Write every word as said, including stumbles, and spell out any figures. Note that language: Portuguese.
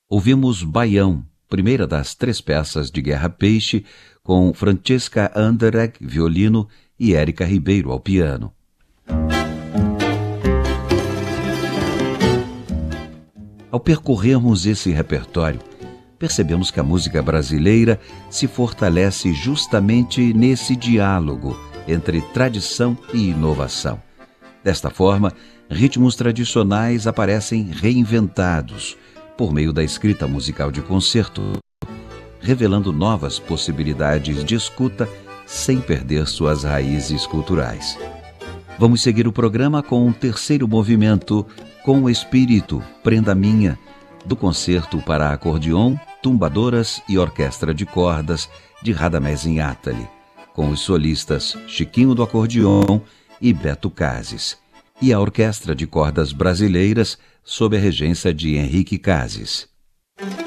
Ouvimos Baião, primeira das três peças de Guerra Peixe, com Francesca Anderegg, violino, e Érica Ribeiro ao piano. Ao percorrermos esse repertório, percebemos que a música brasileira se fortalece justamente nesse diálogo entre tradição e inovação. Desta forma, ritmos tradicionais aparecem reinventados por meio da escrita musical de concerto, revelando novas possibilidades de escuta sem perder suas raízes culturais. Vamos seguir o programa com um terceiro movimento, Com o Espírito, Prenda Minha, do concerto para acordeon, tumbadoras e orquestra de cordas de Radamés Inátali, com os solistas Chiquinho do acordeon e Beto Cases, e a orquestra de cordas brasileiras sob a regência de Henrique Cases.